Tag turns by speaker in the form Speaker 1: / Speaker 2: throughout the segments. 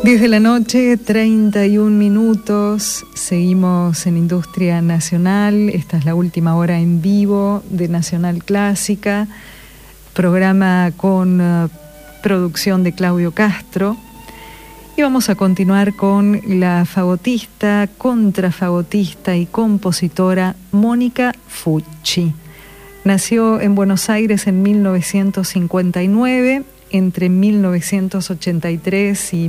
Speaker 1: 10 de la noche, 31 minutos, seguimos en Industria Nacional. Esta es la última hora en vivo de Nacional Clásica, programa con producción de Claudio Castro. Y vamos a continuar con la fagotista, contrafagotista y compositora Mónica Fucci. Nació en Buenos Aires en 1959. Entre 1983 y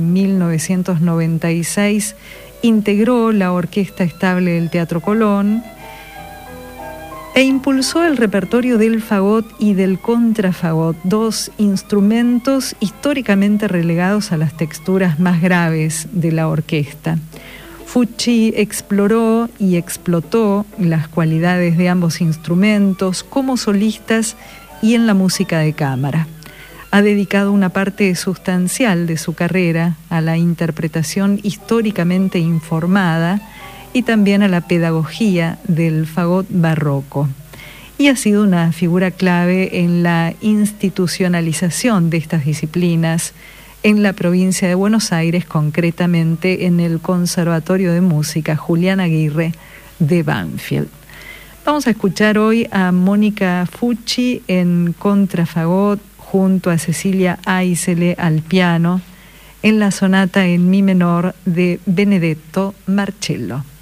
Speaker 1: 1996 integró la Orquesta Estable del Teatro Colón e impulsó el repertorio del fagot y del contrafagot, dos instrumentos históricamente relegados a las texturas más graves de la orquesta. Fucci exploró y explotó las cualidades de ambos instrumentos como solistas y en la música de cámara. Ha dedicado una parte sustancial de su carrera a la interpretación históricamente informada y también a la pedagogía del fagot barroco. Y ha sido una figura clave en la institucionalización de estas disciplinas en la provincia de Buenos Aires, concretamente en el Conservatorio de Música Julián Aguirre de Banfield. Vamos a escuchar hoy a Mónica Fucci en contrafagot, junto a Cecilia Aisele al piano, en la sonata en mi menor de Benedetto Marcello.